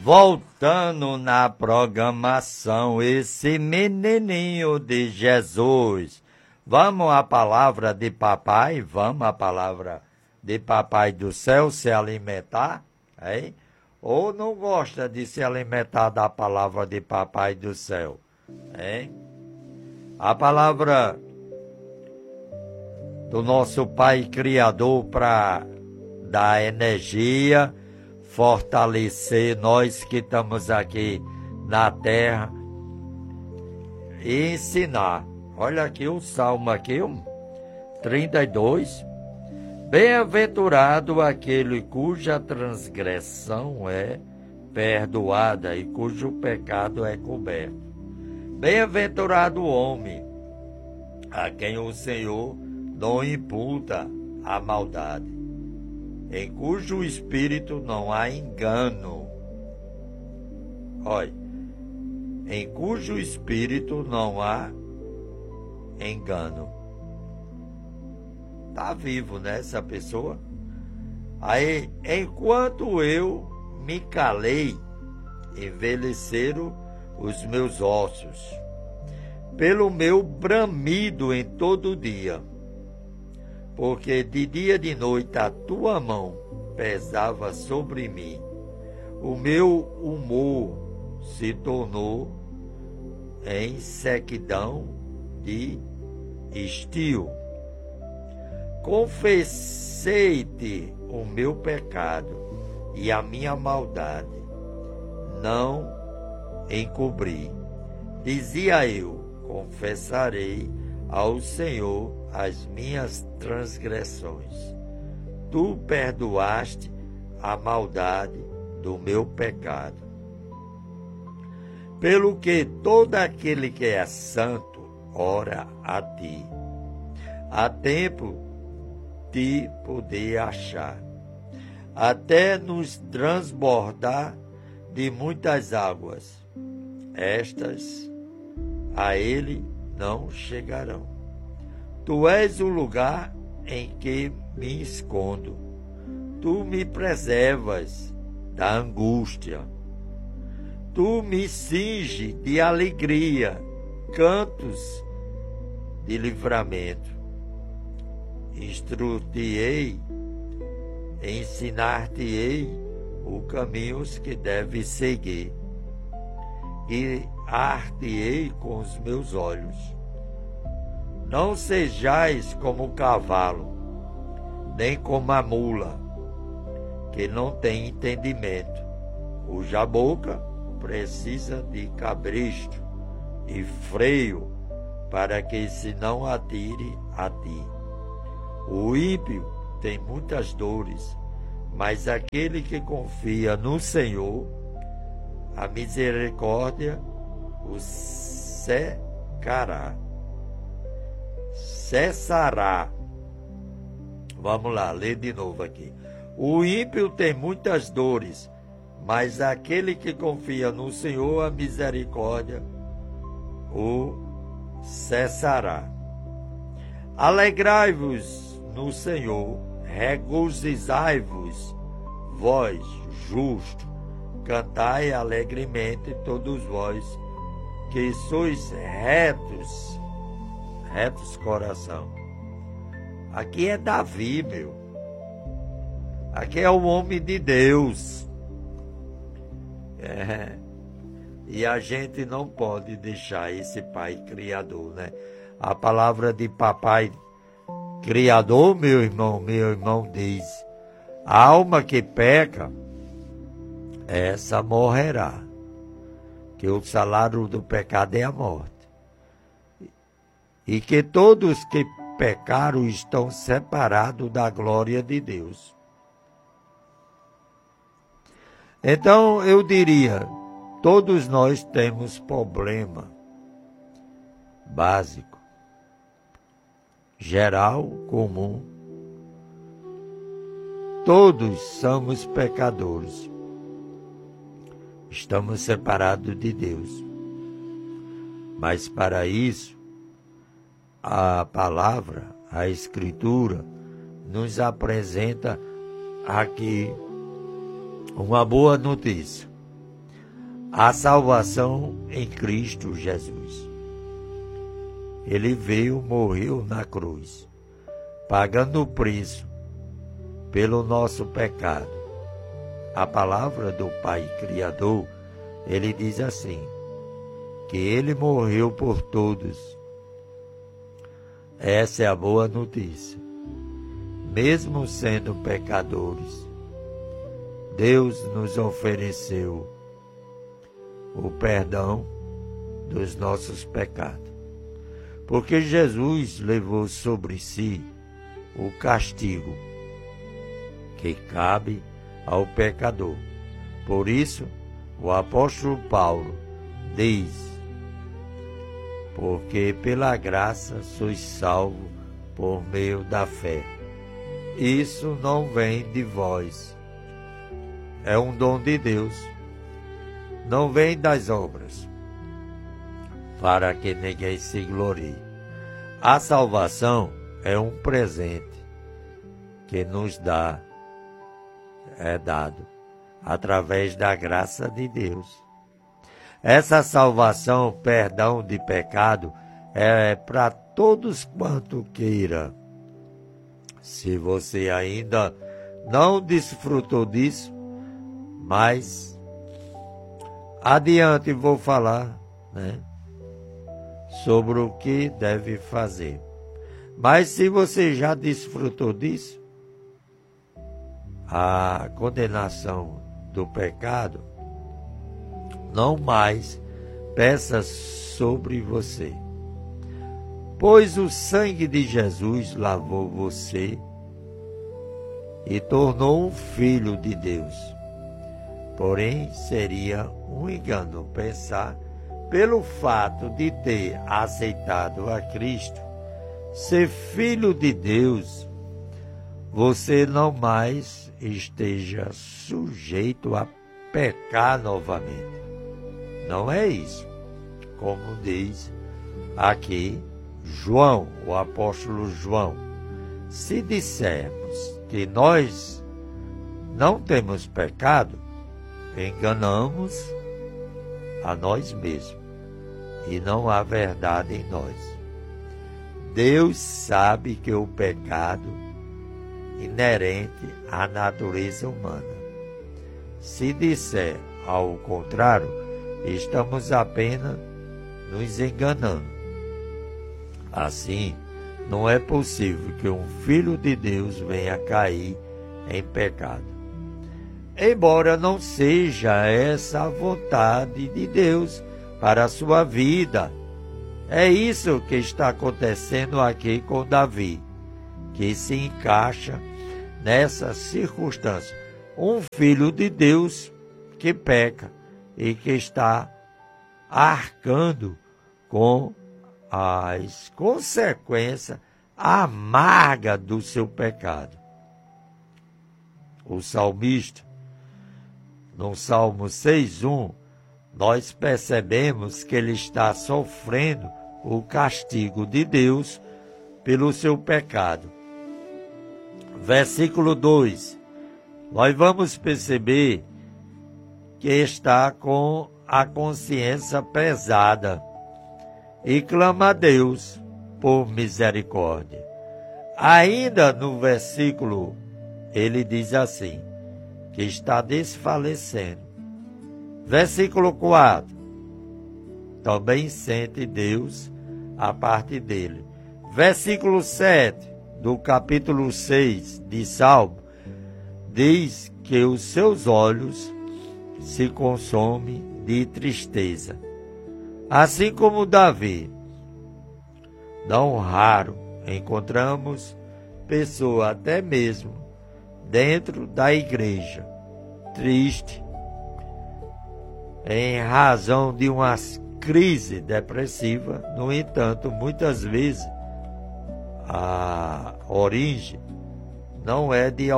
Voltando na programação, esse menininho de Jesus. Vamos à palavra de papai? Vamos à palavra de papai do céu se alimentar? Hein? Ou não gosta de se alimentar da palavra de papai do céu? Hein? A palavra do nosso Pai Criador para dar energia, fortalecer nós que estamos aqui na terra e ensinar. Olha aqui o salmo aqui, 32. Bem-aventurado aquele cuja transgressão é perdoada e cujo pecado é coberto. Bem-aventurado o homem a quem o Senhor não imputa a maldade, em cujo espírito não há engano. Olha, em cujo espírito não há engano. Está vivo, né, essa pessoa? Aí, enquanto eu me calei, envelheceram os meus ossos, pelo meu bramido em todo dia, porque de dia e de noite a tua mão pesava sobre mim. O meu humor se tornou em sequidão de estio. Confessei-te o meu pecado e a minha maldade não encobri. Dizia eu: confessarei ao Senhor as minhas transgressões. Tu perdoaste a maldade do meu pecado. Pelo que todo aquele que é santo ora a ti. Há tempo de poder achar, até nos transbordar de muitas águas. Estas a ele não chegarão. Tu és o lugar em que me escondo. Tu me preservas da angústia. Tu me cinge de alegria, cantos de livramento. Instruir-te-ei, ensinar-te-ei os caminhos que deves seguir. Guiar-te-ei com os meus olhos. Não sejais como o cavalo, nem como a mula, que não tem entendimento, cuja boca precisa de cabresto e freio, para que se não atire a ti. O ímpio tem muitas dores, mas aquele que confia no Senhor, a misericórdia o cessará. Vamos lá, ler de novo aqui. O ímpio tem muitas dores, mas aquele que confia no Senhor, a misericórdia o cessará. Alegrai-vos no Senhor, regozijai-vos, vós, justo, cantai alegremente todos vós, que sois retos coração. Aqui é Davi, meu. Aqui é o homem de Deus. E a gente não pode deixar esse Pai Criador, né? A palavra de papai Criador, meu irmão diz: a alma que peca, essa morrerá, que o salário do pecado é a morte, e que todos que pecaram estão separados da glória de Deus. Então eu diria, todos nós temos problema básico, geral, comum. Todos somos pecadores. Estamos separados de Deus. Mas para isso, a palavra, a Escritura, nos apresenta aqui uma boa notícia. a salvação em Cristo Jesus. Ele veio, morreu na cruz, pagando o preço pelo nosso pecado. A palavra do Pai Criador, ele diz assim, que ele morreu por todos. Essa é a boa notícia. Mesmo sendo pecadores, Deus nos ofereceu o perdão dos nossos pecados. Porque Jesus levou sobre si o castigo que cabe ao pecador. Por isso, o apóstolo Paulo diz, porque pela graça sois salvos por meio da fé. Isso não vem de vós, é um dom de Deus, não vem das obras, para que ninguém se glorie. A salvação é um presente que nos é dado através da graça de Deus. Essa salvação, perdão de pecado, é para todos quanto queira. Se você ainda não desfrutou disso, mas adiante vou falar, sobre o que deve fazer. Mas se você já desfrutou disso, a condenação do pecado não mais peça sobre você. Pois o sangue de Jesus lavou você e tornou um filho de Deus. Porém, seria um engano pensar, pelo fato de ter aceitado a Cristo, ser filho de Deus, você não mais esteja sujeito a pecar novamente. Não é isso. Como diz aqui João, o apóstolo João. Se dissermos que nós não temos pecado, enganamos a nós mesmos e não há verdade em nós. Deus sabe que o pecado inerente à natureza humana. Se disser ao contrário, estamos apenas nos enganando. Assim, não é possível que um filho de Deus venha cair em pecado. Embora não seja essa a vontade de Deus para a sua vida. É isso que está acontecendo aqui com Davi, que se encaixa nessa circunstância. Um filho de Deus que peca e que está arcando com as consequências amargas do seu pecado. O salmista, no Salmo 6:1, nós percebemos que ele está sofrendo o castigo de Deus pelo seu pecado. Versículo 2, nós vamos perceber que está com a consciência pesada e clama a Deus por misericórdia. Ainda no versículo, ele diz assim, que está desfalecendo. Versículo 4, também sente Deus a parte dele. Versículo 7, do capítulo 6 de Salmo, diz que os seus olhos se consomem de tristeza. Assim como Davi, não raro encontramos pessoas até mesmo dentro da igreja, triste, em razão de uma crise depressiva. No entanto, muitas vezes a origem não é de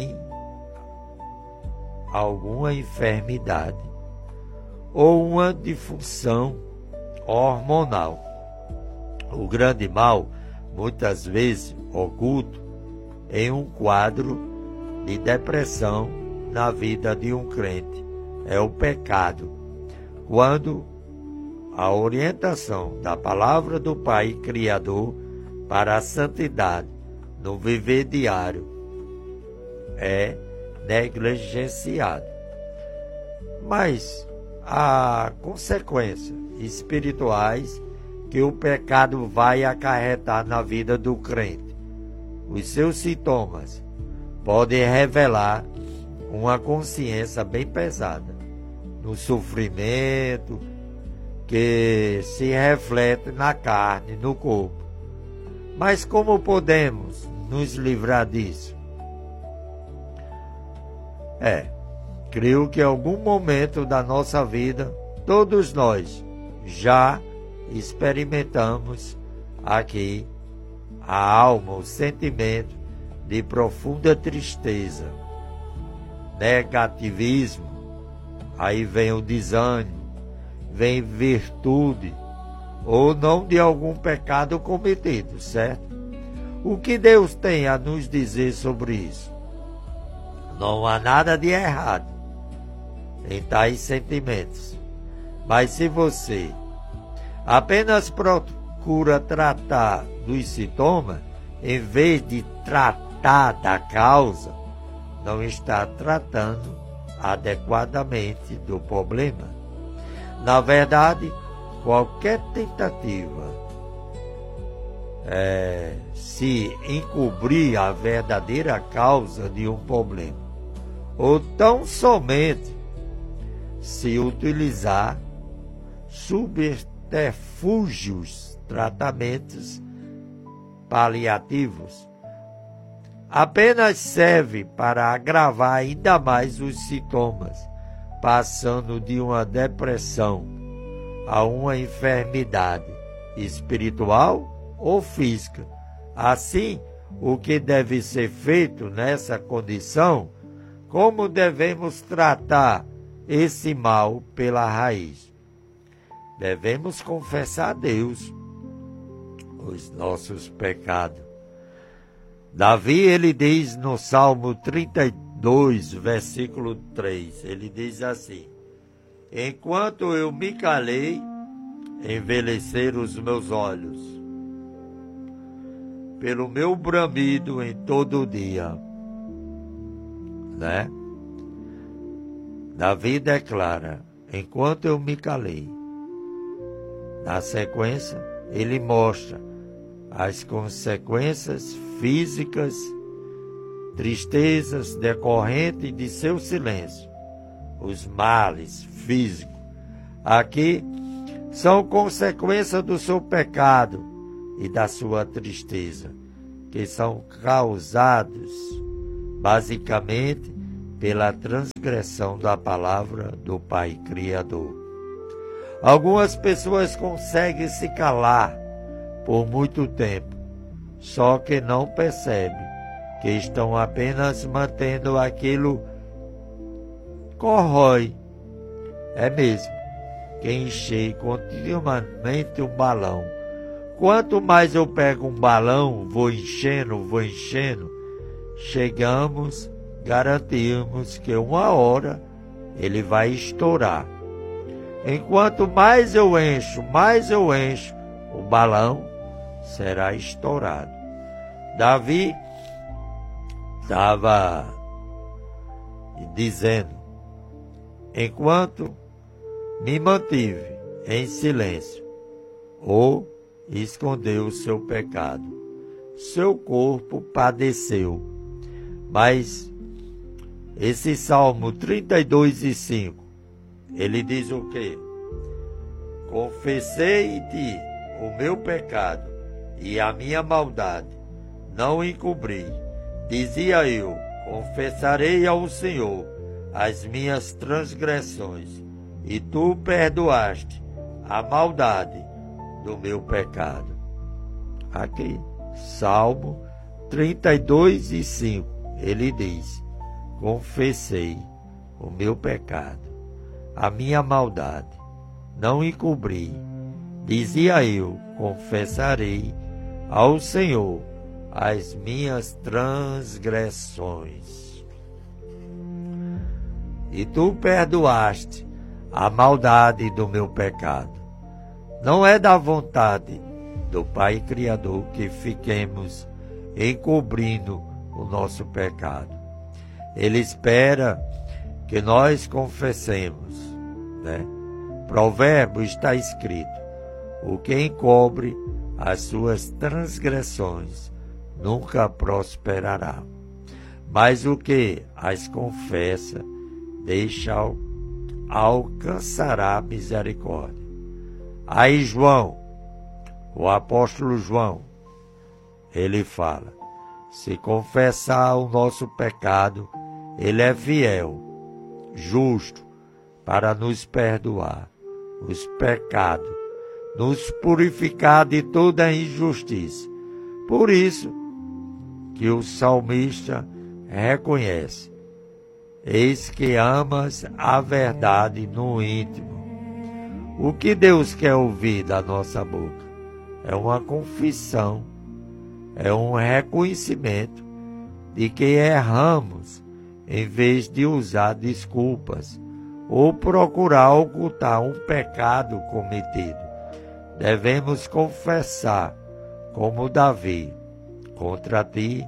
alguma enfermidade ou uma disfunção hormonal. O grande mal, muitas vezes oculto em um quadro de depressão na vida de um crente, é o pecado. quando a orientação da palavra do Pai Criador para a santidade no viver diário é negligenciado. Mas há consequências espirituais que o pecado vai acarretar na vida do crente. Os seus sintomas podem revelar uma consciência bem pesada no sofrimento que se reflete na carne, no corpo. Mas como podemos nos livrar disso? Creio que em algum momento da nossa vida, todos nós já experimentamos aqui a alma, o sentimento de profunda tristeza, negativismo, aí vem o desânimo, vem virtude, ou não de algum pecado cometido, certo? O que Deus tem a nos dizer sobre isso? Não há nada de errado em tais sentimentos, mas se você apenas procura tratar dos sintomas, em vez de tratar da causa, não está tratando adequadamente do problema. Na verdade, qualquer tentativa se encobrir a verdadeira causa de um problema, ou tão somente se utilizar subterfúgios, tratamentos paliativos, apenas serve para agravar ainda mais os sintomas, passando de uma depressão a uma enfermidade espiritual ou física. Assim, o que deve ser feito nessa condição? Como devemos tratar esse mal pela raiz? Devemos confessar a Deus os nossos pecados. Davi, ele diz no Salmo 32, versículo 3, ele diz assim: enquanto eu me calei, envelheceram os meus olhos, pelo meu bramido em todo o dia. Né? Davi declara: enquanto eu me calei. Na sequência, ele mostra as consequências físicas, tristezas decorrentes de seu silêncio, os males físicos. Aqui são consequências do seu pecado e da sua tristeza, que são causados basicamente pela transgressão da palavra do Pai Criador. Algumas pessoas conseguem se calar por muito tempo, só que não percebem que estão apenas mantendo aquilo corrói. É mesmo que encher continuamente um balão. Quanto mais eu pego um balão, vou enchendo, garantimos que uma hora ele vai estourar. Enquanto mais eu encho, o balão será estourado. Davi estava dizendo: enquanto me mantive em silêncio, ou escondeu o seu pecado, seu corpo padeceu. Mas esse Salmo 32:5, ele diz o quê? Confessei-te o meu pecado e a minha maldade, não encobri. Dizia eu: confessarei ao Senhor as minhas transgressões, e tu perdoaste a maldade do meu pecado. Aqui, Salmo 32:5, ele diz: confessei o meu pecado, a minha maldade, não encobri. Dizia eu: confessarei ao Senhor as minhas transgressões, e tu perdoaste a maldade do meu pecado. Não é da vontade do Pai Criador que fiquemos encobrindo o nosso pecado. Ele espera que nós confessemos, né? Provérbio está escrito: o que encobre as suas transgressões nunca prosperará, mas o que as confessa alcançará misericórdia. Aí João, o apóstolo João, ele fala: se confessar o nosso pecado, ele é fiel, justo, para nos perdoar os pecados, nos purificar de toda injustiça. Por isso que o salmista reconhece: eis que amas a verdade no íntimo. O que Deus quer ouvir da nossa boca é uma confissão, é um reconhecimento de que erramos, em vez de usar desculpas ou procurar ocultar um pecado cometido. Devemos confessar, como Davi: contra ti,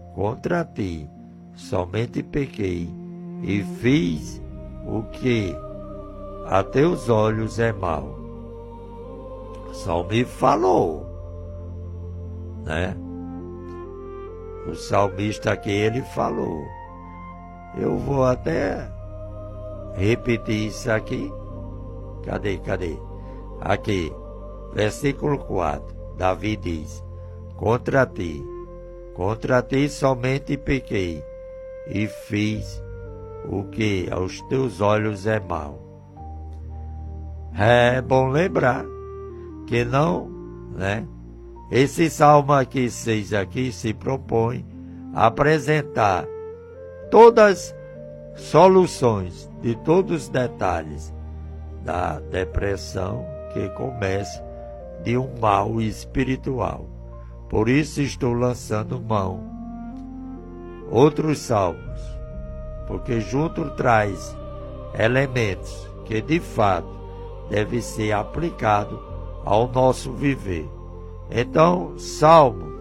somente pequei e fiz o que a teus olhos é mal. Só me falou, né? O salmista aqui, ele falou. Eu vou até repetir isso aqui. Cadê? Aqui, versículo 4. Davi diz: contra ti somente pequei e fiz o que aos teus olhos é mal. É bom lembrar que não, né? Esse salmo aqui 6 aqui se propõe a apresentar todas as soluções de todos os detalhes da depressão que começa de um mal espiritual. Por isso estou lançando mão outros salmos, porque junto traz elementos que de fato deve ser aplicado ao nosso viver. Então, Salmo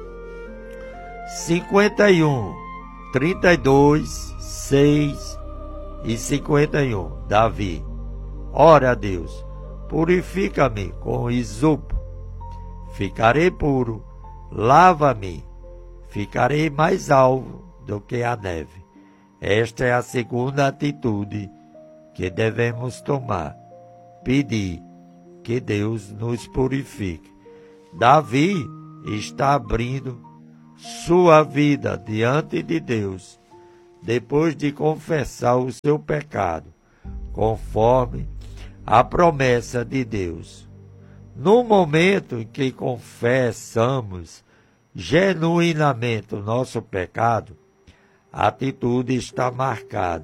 51, 32, 6 e 51. Davi: ora a Deus, purifica-me com isopo, ficarei puro, lava-me, ficarei mais alvo do que a neve. Esta é a segunda atitude que devemos tomar: pedir que Deus nos purifique. Davi está abrindo sua vida diante de Deus, depois de confessar o seu pecado, conforme a promessa de Deus. No momento em que confessamos genuinamente o nosso pecado, a atitude está marcada: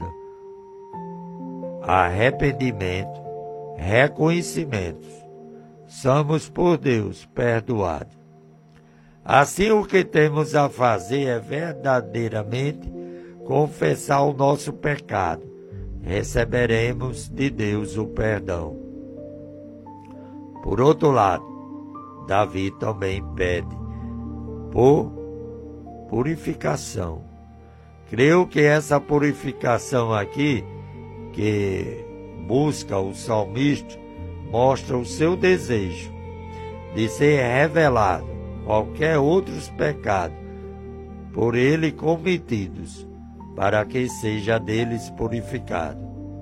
arrependimento, reconhecimento. Somos por Deus perdoados. Assim, o que temos a fazer é verdadeiramente confessar o nosso pecado. Receberemos de Deus o perdão. Por outro lado, Davi também pede por purificação. Creio que essa purificação aqui, que busca o salmista, mostra o seu desejo de ser revelado qualquer outros pecados por ele cometidos, para que seja deles purificado.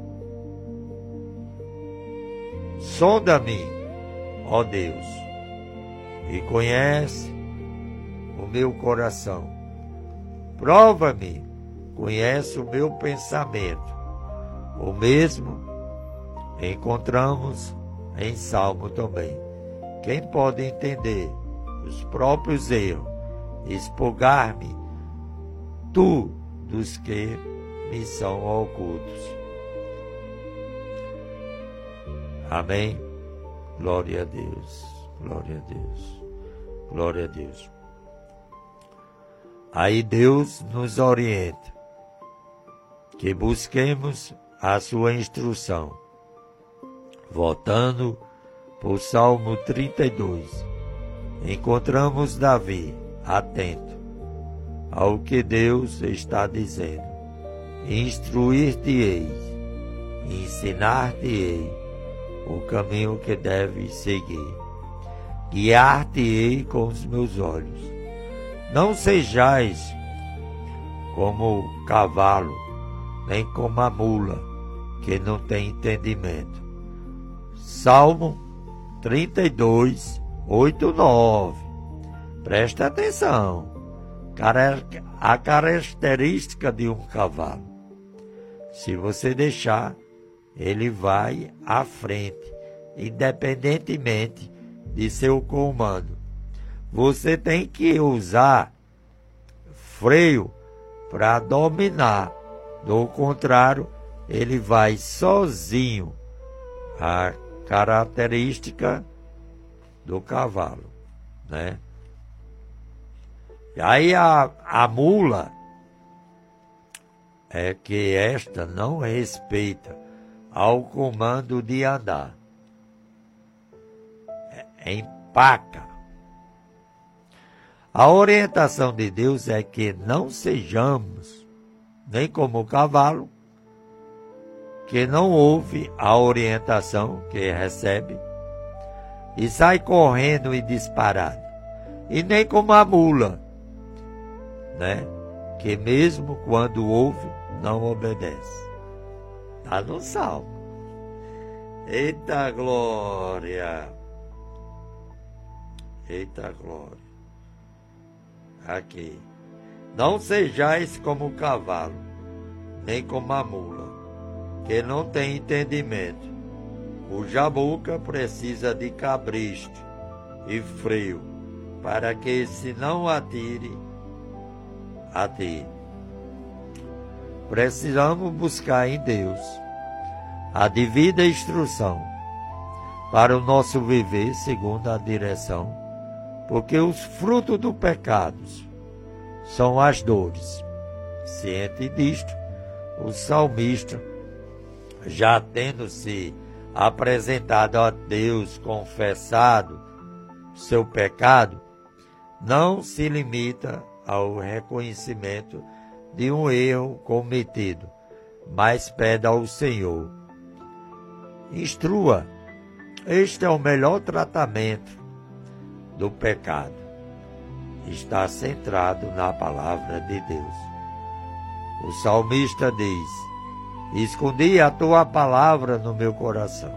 Sonda-me, ó Deus, e conhece o meu coração. Prova-me, conhece o meu pensamento. O mesmo encontramos em Salmo também. Quem pode entender os próprios erros, expurgar-me tu dos que me são ocultos. Amém? Glória a Deus, glória a Deus, glória a Deus. Aí Deus nos orienta que busquemos a sua instrução. Voltando para o Salmo 32, encontramos Davi atento ao que Deus está dizendo. Instruir-te-ei, ensinar-te-ei o caminho que deves seguir. Guiar-te-ei com os meus olhos. Não sejais como o cavalo, nem como a mula, que não tem entendimento. Salmo 32, 8, 9. Presta atenção. A característica de um cavalo. Se você deixar, ele vai à frente, independentemente de seu comando. Você tem que usar freio para dominar. Do contrário, ele vai sozinho. A característica do cavalo, né? E aí a mula é que esta não respeita ao comando de andar. Empaca. A orientação de Deus é que não sejamos nem como o cavalo, que não ouve a orientação que recebe e sai correndo e disparado. E nem como a mula, né? Que mesmo quando ouve, não obedece. Está no Salmo. Eita glória! Eita glória! Aqui. Não sejais como o cavalo, nem como a mula, que não tem entendimento. O jabuca precisa de cabresto e freio, para que se não atire. Precisamos buscar em Deus a devida instrução para o nosso viver segundo a direção, porque os frutos do pecado são as dores. Ciente disto, o salmista, já tendo se apresentado a Deus, confessado seu pecado, não se limita ao reconhecimento de um erro cometido, mas pede ao Senhor: instrua. Este é o melhor tratamento do pecado. Está centrado na palavra de Deus. O salmista diz: escondi a tua palavra no meu coração,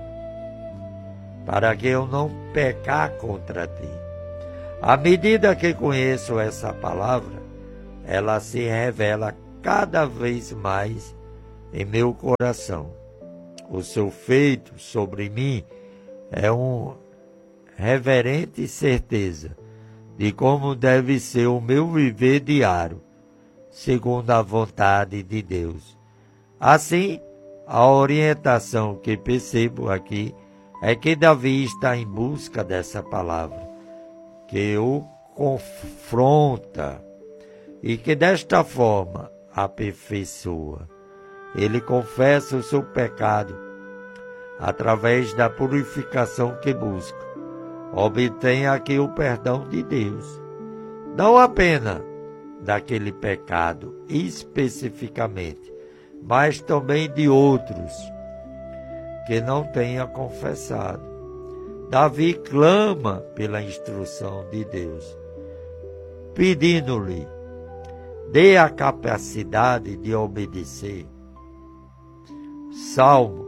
para que eu não pecar contra ti. À medida que conheço essa palavra, ela se revela cada vez mais em meu coração. O seu feito sobre mim é uma reverente certeza de como deve ser o meu viver diário, segundo a vontade de Deus. Assim, a orientação que percebo aqui é que Davi está em busca dessa palavra, que o confronta e que desta forma aperfeiçoa. Ele confessa o seu pecado através da purificação que busca. Obtém aqui o perdão de Deus, não apenas daquele pecado especificamente, mas também de outros que não tenha confessado. Davi clama pela instrução de Deus, pedindo-lhe: dê a capacidade de obedecer. Salmo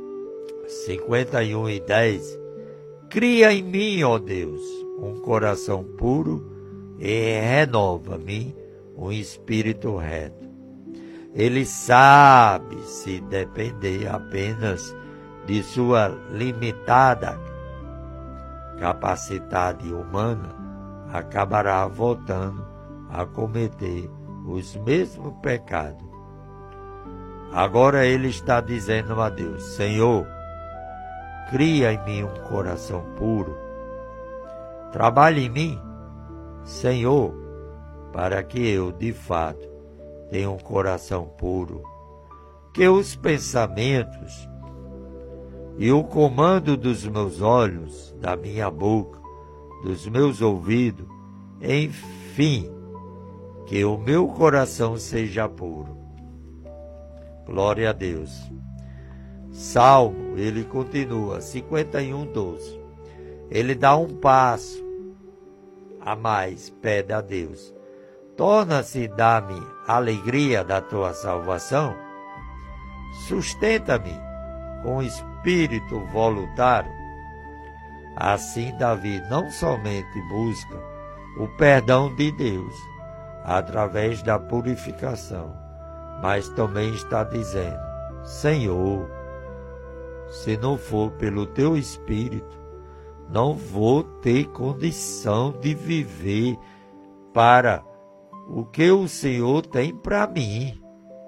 51:10. Cria em mim, ó Deus, um coração puro e renova-me um espírito reto. Ele sabe se depender apenas de sua limitada capacidade humana, acabará voltando a cometer os mesmos pecados. Agora ele está dizendo a Deus: Senhor, cria em mim um coração puro. Trabalhe em mim, Senhor, para que eu, de fato, tenha um coração puro. Que os pensamentos e o comando dos meus olhos, da minha boca, dos meus ouvidos, enfim, que o meu coração seja puro. Glória a Deus. Salmo, ele continua, 51:12. Ele dá um passo a mais, pede a Deus: torna-se, dá-me a alegria da tua salvação, sustenta-me com espírito voluntário. Assim Davi não somente busca o perdão de Deus através da purificação, mas também está dizendo: Senhor, se não for pelo teu Espírito, não vou ter condição de viver para o que o Senhor tem para mim.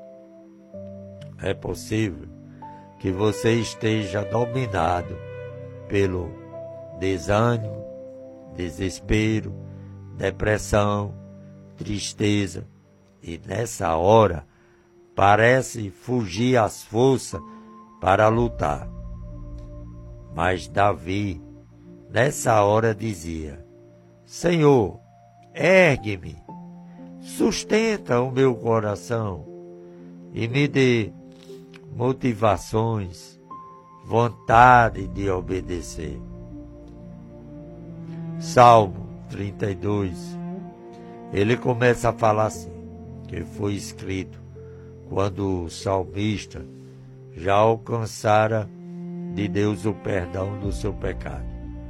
É possível que você esteja dominado pelo desânimo, desespero, depressão, tristeza, e nessa hora parece fugir as forças para lutar. Mas Davi, nessa hora, dizia: Senhor, ergue-me, sustenta o meu coração e me dê motivações, vontade de obedecer. Salmo 32, ele começa a falar assim, que foi escrito quando o salmista já alcançara de Deus o perdão do seu pecado.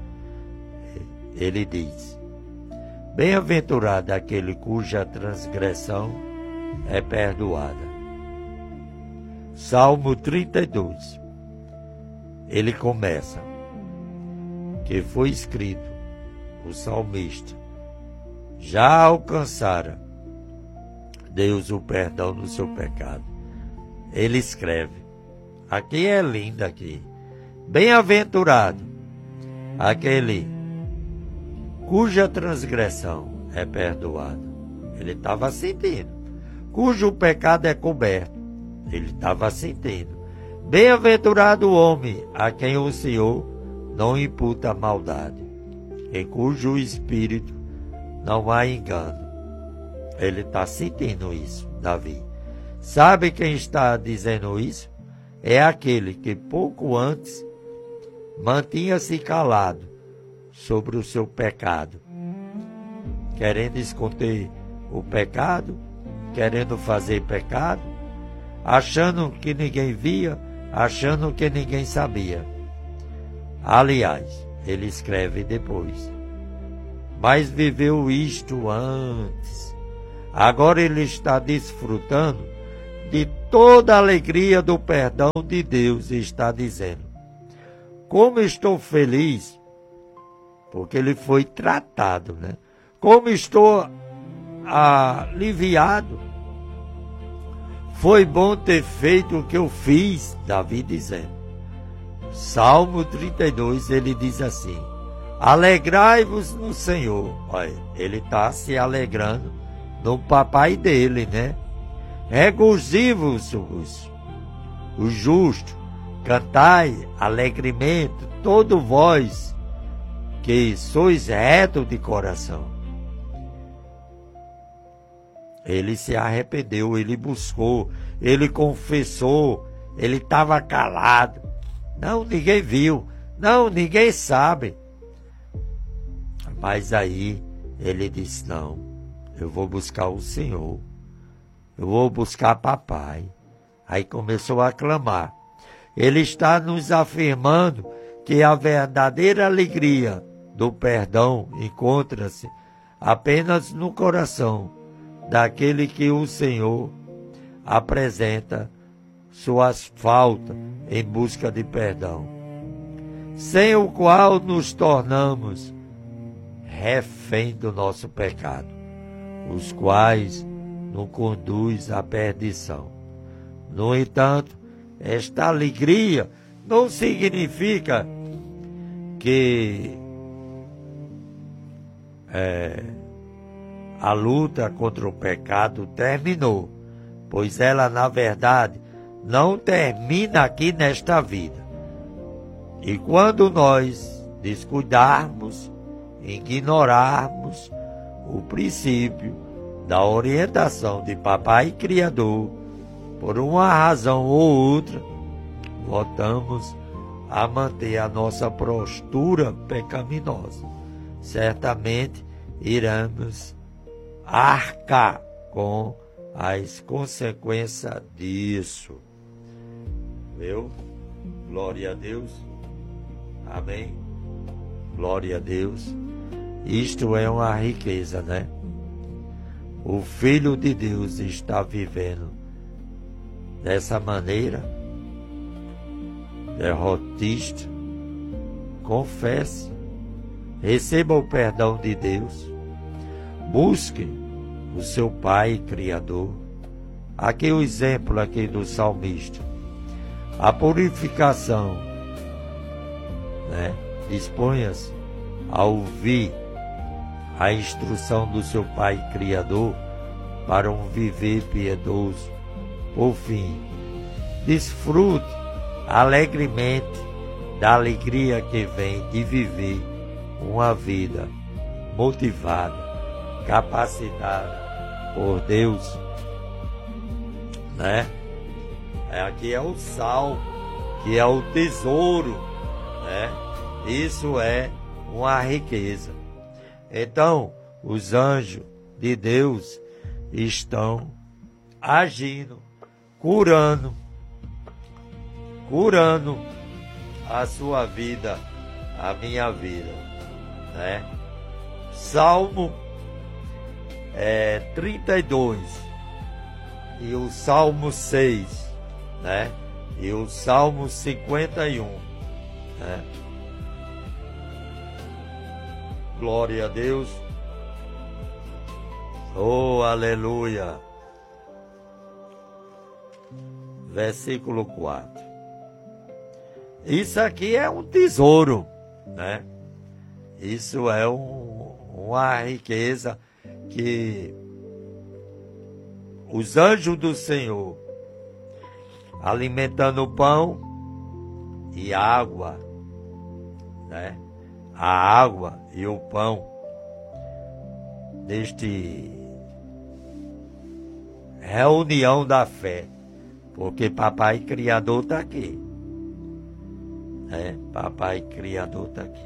Ele diz: bem-aventurado aquele cuja transgressão é perdoada. Salmo 32, ele começa, que foi escrito, o salmista já alcançara Deus o perdão do seu pecado. Ele escreve, aqui é lindo aqui: bem-aventurado aquele cuja transgressão é perdoada. Ele estava sentindo. Cujo pecado é coberto. Ele estava sentindo. Bem-aventurado o homem a quem o Senhor não imputa maldade, em cujo espírito não há engano. Ele está sentindo isso, Davi. Sabe quem está dizendo isso? É aquele que pouco antes mantinha-se calado sobre o seu pecado, querendo esconder o pecado, querendo fazer pecado, achando que ninguém via, achando que ninguém sabia. Aliás, ele escreve depois: mas viveu isto antes. Agora ele está desfrutando de toda a alegria do perdão de Deus e está dizendo: como estou feliz, porque ele foi tratado, né? Como estou aliviado. Foi bom ter feito o que eu fiz, Davi dizendo. Salmo 32, ele diz assim: alegrai-vos no Senhor. Olha, ele está se alegrando no papai dele, né? Regozivos os justos, cantai alegremente, todo vós que sois reto de coração. Ele se arrependeu, ele buscou, ele confessou, ele estava calado. Não, ninguém viu, não, ninguém sabe. Mas aí ele disse: não, eu vou buscar o Senhor, eu vou buscar papai. Aí começou a clamar. Ele está nos afirmando que a verdadeira alegria do perdão encontra-se apenas no coração daquele que o Senhor apresenta suas faltas em busca de perdão, sem o qual nos tornamos refém do nosso pecado, os quais nos conduz à perdição. No entanto, esta alegria não significa que a luta contra o pecado terminou, pois ela, na verdade, não termina aqui nesta vida. E quando nós descuidarmos, ignorarmos o princípio da orientação de Papai Criador, por uma razão ou outra, voltamos a manter a nossa postura pecaminosa. Certamente iremos arcar com as consequências disso. Viu? Glória a Deus. Amém. Glória a Deus. Isto é uma riqueza, né? O Filho de Deus está vivendo dessa maneira, derrotista. Confesse, receba o perdão de Deus, busque o seu Pai Criador. Aqui o exemplo aqui do salmista, a purificação, né? Disponha-se a ouvir a instrução do seu Pai Criador para um viver piedoso. Por fim, desfrute alegremente da alegria que vem de viver uma vida motivada, capacitada por Deus, né? Aqui é o sal, que é o tesouro, né? Isso é uma riqueza. Então, os anjos de Deus estão agindo, curando a sua vida, a minha vida, né? Salmo 32 e o Salmo 6, né? E o Salmo 51, né? Glória a Deus. Oh, aleluia. Versículo 4. Isso aqui é um tesouro, né? Isso é uma riqueza que os anjos do Senhor, alimentando o pão e água, né? A água e o pão deste reunião da fé, porque Papai Criador está aqui, né? Papai Criador está aqui.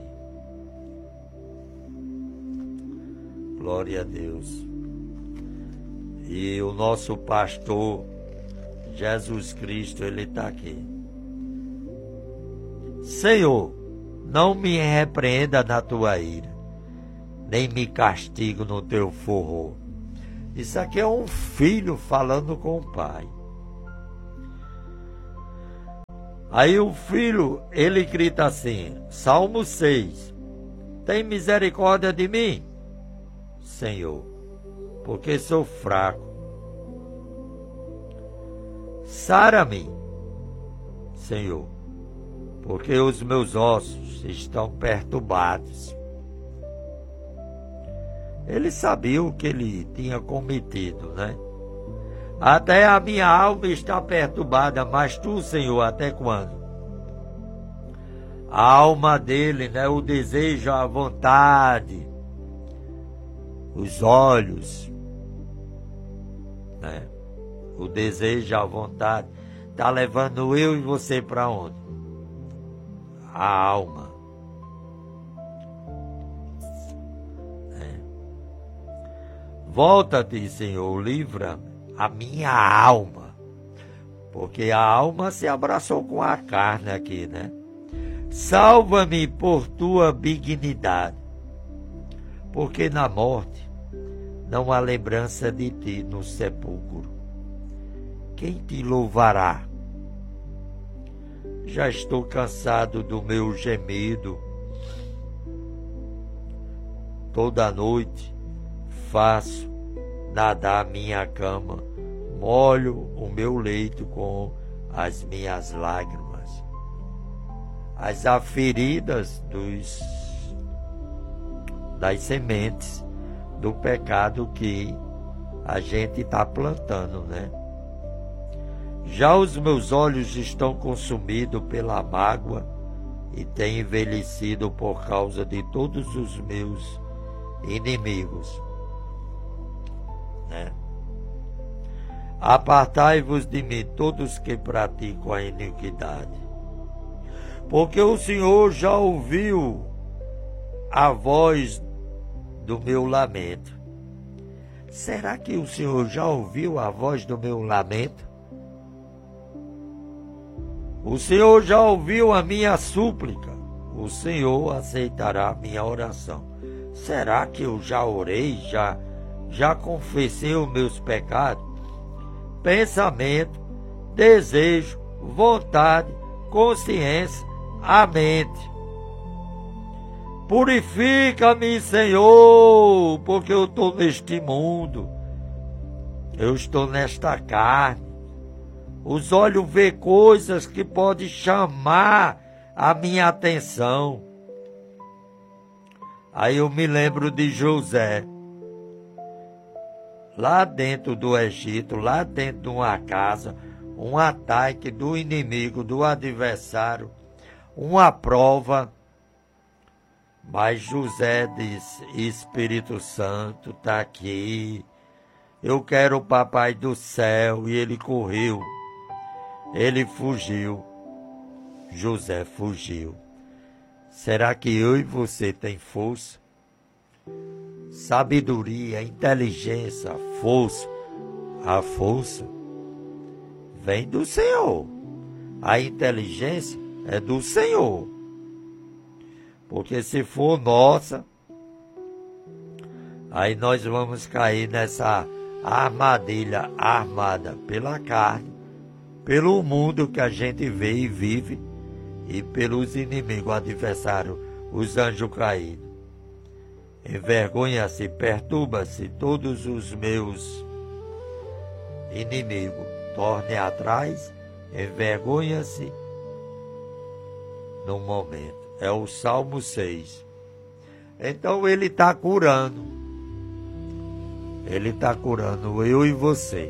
Glória a Deus. E o nosso pastor Jesus Cristo, ele está aqui. Senhor, não me repreenda na tua ira, nem me castigo no teu furor. Isso aqui é um filho falando com o pai. Aí o filho, ele grita assim, Salmo 6, tem misericórdia de mim, Senhor, porque sou fraco. Sara-me, Senhor, porque os meus ossos estão perturbados. Ele sabia o que ele tinha cometido, né? Até a minha alma está perturbada, mas tu, Senhor, até quando? A alma dele, né? O desejo, a vontade, os olhos, né? O desejo, a vontade, está levando eu e você para onde? A alma. Volta-te, Senhor, livra a minha alma. Porque a alma se abraçou com a carne aqui, né? Salva-me por tua benignidade. Porque na morte não há lembrança de ti no sepulcro. Quem te louvará? Já estou cansado do meu gemido. Toda noite faço nadar minha cama, molho o meu leito com as minhas lágrimas. As aferidas das sementes do pecado que a gente está plantando, né? Já os meus olhos estão consumidos pela mágoa e tenho envelhecido por causa de todos os meus inimigos, né? Apartai-vos de mim, todos que praticam a iniquidade, porque o Senhor já ouviu a voz do meu lamento. Será que o Senhor já ouviu a voz do meu lamento? O Senhor já ouviu a minha súplica. O Senhor aceitará a minha oração. Será que eu já orei, já confessei os meus pecados? Pensamento, desejo, vontade, consciência, a mente. Purifica-me, Senhor, porque eu estou neste mundo, eu estou nesta carne. Os olhos vê coisas que podem chamar a minha atenção. Aí eu me lembro de José, lá dentro do Egito, lá dentro de uma casa, um ataque do inimigo, do adversário, uma prova. Mas José disse: Espírito Santo está aqui, eu quero o Papai do céu. E ele correu, ele fugiu, José fugiu. Será que eu e você tem força, sabedoria, inteligência, força? A força vem do Senhor, a inteligência é do Senhor. Porque se for nossa, aí nós vamos cair nessa armadilha armada pela carne, pelo mundo que a gente vê e vive, e pelos inimigos, adversários, os anjos caídos. Envergonha-se, perturba-se todos os meus inimigos. Torne atrás, envergonha-se no momento. É o Salmo 6. Então ele está curando. Ele está curando eu e você.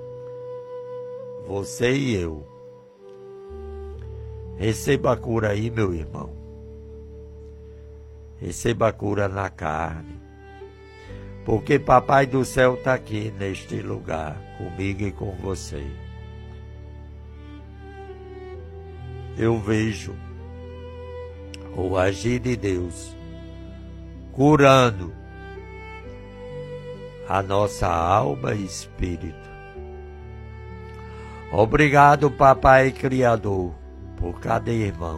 Você e eu. Receba a cura aí, meu irmão. Receba a cura na carne. Porque Papai do céu está aqui neste lugar, comigo e com você. Eu vejo o agir de Deus, curando a nossa alma e espírito. Obrigado, Papai Criador, por cada irmão,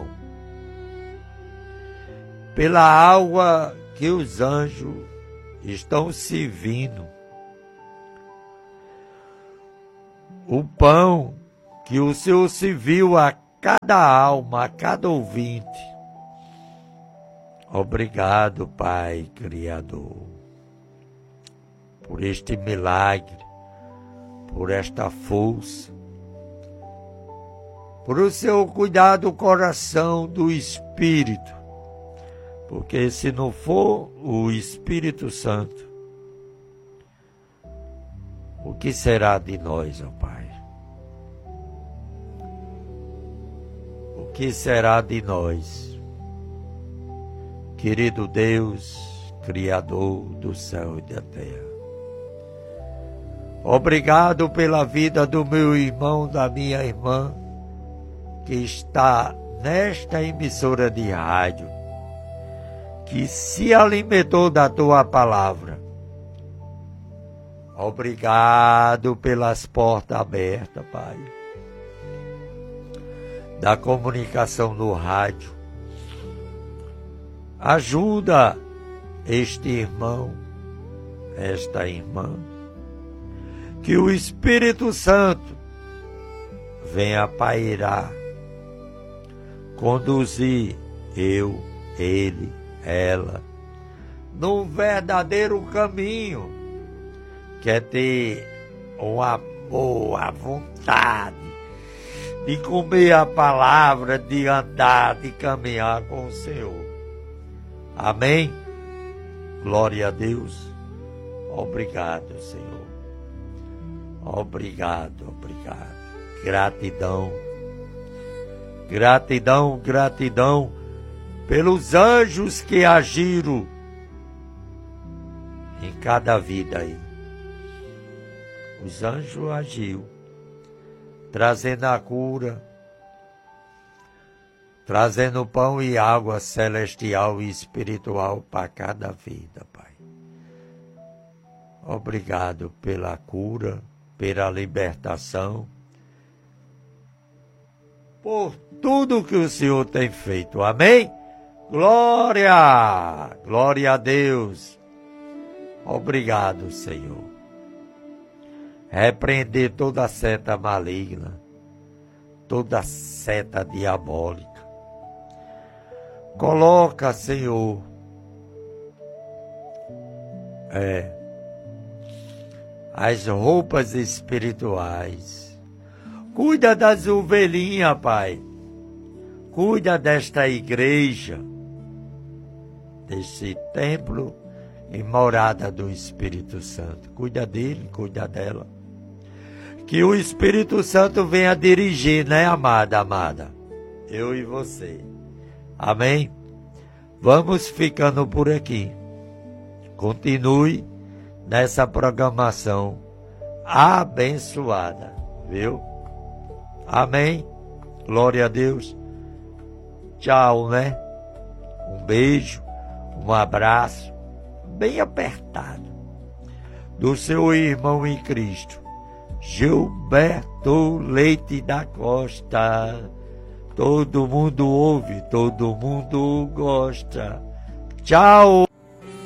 pela água que os anjos estão servindo, o pão que o Senhor serviu a cada alma, a cada ouvinte. Obrigado, Pai Criador, por este milagre, por esta força, por o Senhor cuidar do coração, do Espírito, porque se não for o Espírito Santo, o que será de nós, ó Pai? O que será de nós? Querido Deus, Criador do céu e da terra, obrigado pela vida do meu irmão, da minha irmã, que está nesta emissora de rádio, que se alimentou da tua palavra. Obrigado pelas portas abertas, Pai, da comunicação no rádio. Ajuda este irmão, esta irmã, que o Espírito Santo venha pairar, conduzir eu, ele, ela, num verdadeiro caminho, que é ter uma boa vontade de comer a palavra, de andar, de caminhar com o Senhor. Amém? Glória a Deus. Obrigado, Senhor. Obrigado, obrigado. Gratidão. Gratidão, gratidão pelos anjos que agiram em cada vida aí. Os anjos agiram, trazendo a cura, trazendo pão e água celestial e espiritual para cada vida, Pai. Obrigado pela cura, pela libertação, por tudo que o Senhor tem feito. Amém? Glória! Glória a Deus. Obrigado, Senhor. Repreender toda seta maligna, toda seta diabólica. Coloca, Senhor, as roupas espirituais. Cuida das ovelhinhas, Pai. Cuida desta igreja, desse templo e morada do Espírito Santo. Cuida dele, cuida dela. Que o Espírito Santo venha dirigir, né, amada? Eu e você. Amém? Vamos ficando por aqui. Continue nessa programação abençoada, viu? Amém? Glória a Deus. Tchau, né? Um beijo, um abraço bem apertado do seu irmão em Cristo, Gilberto Leite da Costa. Todo mundo ouve, todo mundo gosta. Tchau!